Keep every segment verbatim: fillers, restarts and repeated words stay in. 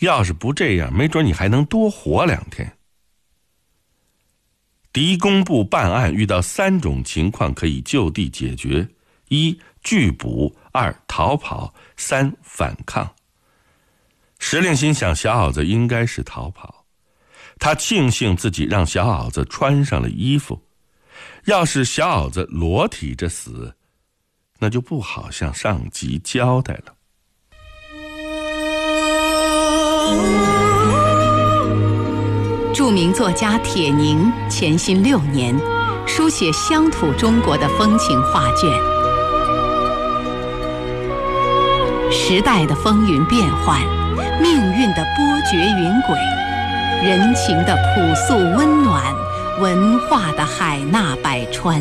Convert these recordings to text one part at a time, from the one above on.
要是不这样，没准你还能多活两天。狄公部办案遇到三种情况可以就地解决：一、拒捕；二、逃跑；三、反抗。石令心想，小袄子应该是逃跑，他庆幸自己让小袄子穿上了衣服。要是小袄子裸体着死，那就不好向上级交代了。 著名作家铁凝潜心六年，书写乡土中国的风情画卷。时代的风云变幻，命运的波谲云轨，人情的朴素温暖，文化的海纳百川，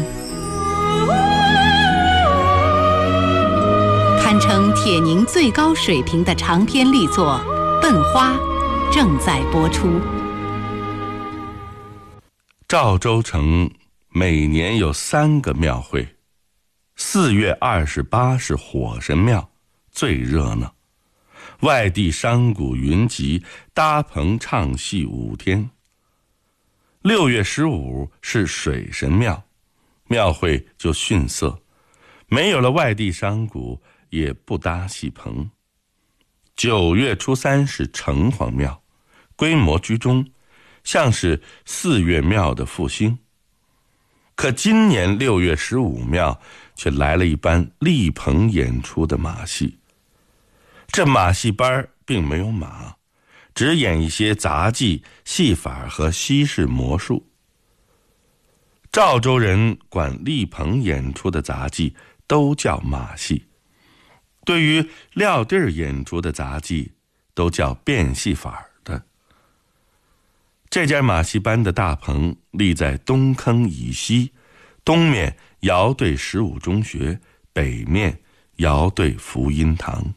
堪称铁凝最高水平的长篇力作《笨花》正在播出。 赵州城每年有三个庙会，四月二十八是火神庙，最热闹，外地商贾云集，搭棚唱戏五天。六月十五是水神庙，庙会就逊色，没有了外地商贾，也不搭戏棚。九月初三是城隍庙，规模居中，像是四月庙的复兴。可今年六月十五庙却来了一班立棚演出的马戏。这马戏班并没有马，只演一些杂技、戏法和西式魔术。赵州人管立棚演出的杂技都叫马戏，对于撂地儿演出的杂技都叫变戏法的。这家马戏班的大棚立在东坑以西，东面遥对十五中学，北面遥对福音堂。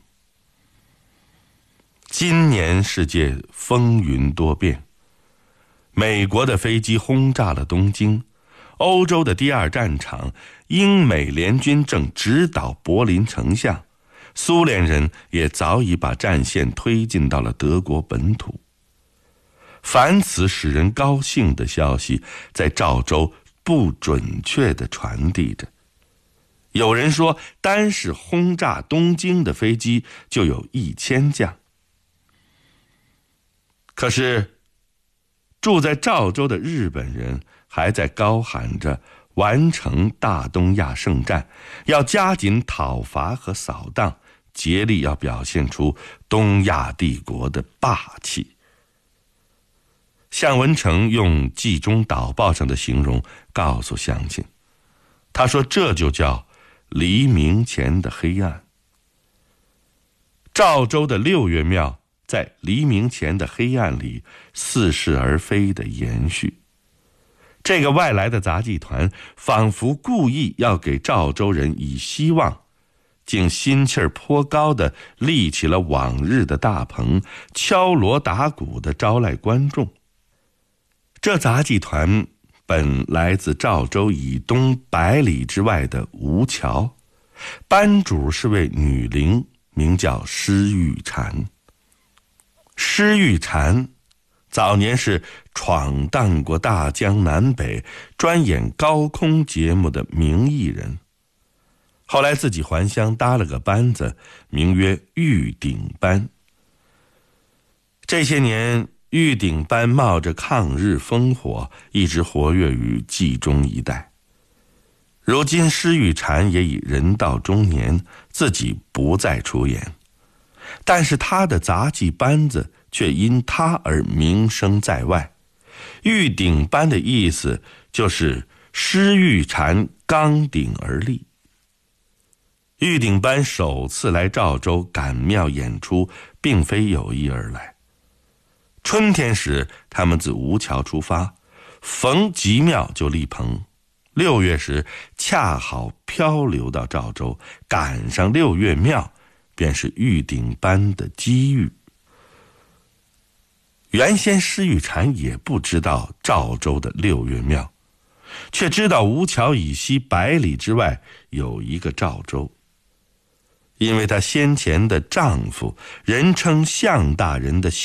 今年世界风云多变，美国的飞机轰炸了东京，欧洲的第二战场，英美联军正直捣柏林城下，苏联人也早已把战线推进到了德国本土。凡此使人高兴的消息，在赵州不准确地传递着。有人说，单是轰炸东京的飞机就有一千架。可是住在赵州的日本人还在高喊着完成大东亚圣战，要加紧讨伐和扫荡，竭力要表现出东亚帝国的霸气。向文成用冀中导报上的形容告诉乡亲，他说这就叫黎明前的黑暗。赵州的六月庙在黎明前的黑暗里似是而非的延续。这个外来的杂技团仿佛故意要给赵州人以希望，竟心气儿颇高地立起了往日的大棚，敲锣打鼓地招来观众。这杂技团本来自赵州以东百里之外的吴桥，班主是位女伶，名叫施玉婵。施玉婵早年是闯荡过大江南北，专演高空节目的名艺人，后来自己还乡搭了个班子，名曰玉鼎班。这些年玉鼎班冒着抗日烽火，一直活跃于冀中一带。如今施玉婵也已人到中年，自己不再出演，但是他的杂技班子却因他而名声在外。玉鼎班的意思就是施玉婵刚鼎而立。玉鼎班首次来赵州赶庙演出，并非有意而来。春天时，他们自吴桥出发，逢吉庙就立棚。六月时恰好漂流到赵州，赶上六月庙，便是玉鼎班的机遇。原先施玉婵也不知道赵州的六月庙，却知道吴桥以西百里之外有一个赵州，因为她先前的丈夫人称向大人的